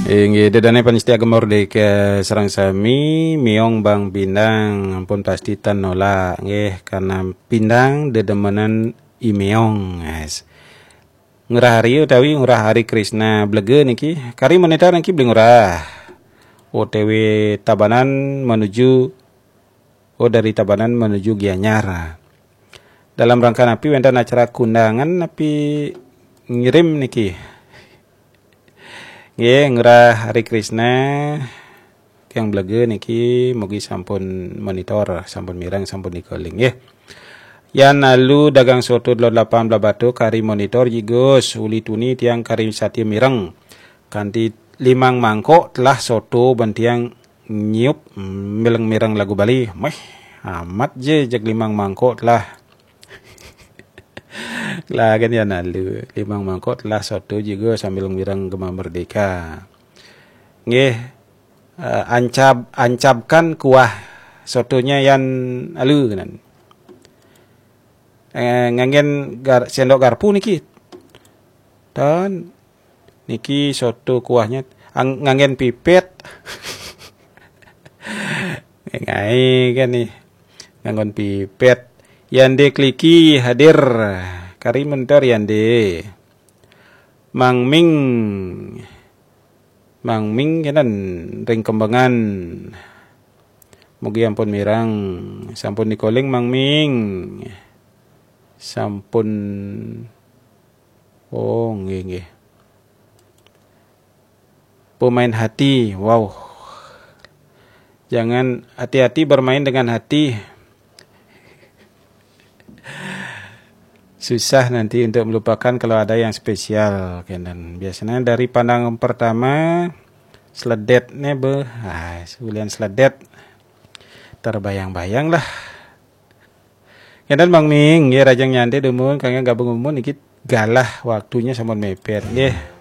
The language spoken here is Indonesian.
Inggih dedane panitia Merdeka sareng sami miong Bang Pindang ampun pasti tan nolak nggih karena Pindang dedemenan imeong guys. Ngurah hari utawi ngurah hari Krishna blege niki kari monetar niki beli ngurah OTW Tabanan menuju dari Tabanan menuju Gianyar. Dalam rangka napi wenten acara kundangan napi ngirim niki. Nggih ngurah hari Krishna yang blege niki mugi sampun monitor, sampun mirang, sampun dikoling nggih. Yan lalu dagang soto 8 batu kari monitor jigos uli tuni tiang kari sati mireng. Kanti 5 mangkok telah soto bantiang nyiup mireng-mireng lagu Bali. Meh amat je jeg 5 mangkok telah lah kan ya nalu 5 mangkok telah soto juga sambil mirang Gema Merdeka. Nggih ancapkan kuah sotonya yang alu kan. Ngangen sendok garpu niki. Dan niki soto kuahnya ngangen pipet. Ngai kan nih. Ngangon pipet. Yande kliki hadir. Kari mentor yande. Mang Ming kanan ring kembangan. Mugi ampun mirang sampun dikoling Mang Ming. Sampun nggih. Pemain hati. Wow. Jangan hati-hati bermain dengan hati. Susah nanti untuk melupakan kalau ada yang spesial dan biasanya dari pandangan pertama sledet nebe sebulan sledet terbayang-bayang lah dan Bang Ming ya rajang nyante demun kangen gabung umun dikit galah waktunya sama mepet ya